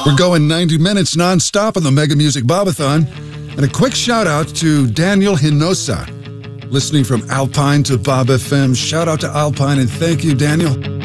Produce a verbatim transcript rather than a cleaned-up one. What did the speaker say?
We're going ninety minutes nonstop on the Mega Music Bobathon. And a quick shout out to Daniel Hinosa, listening from Alpine to Bob F M. Shout out to Alpine and thank you, Daniel.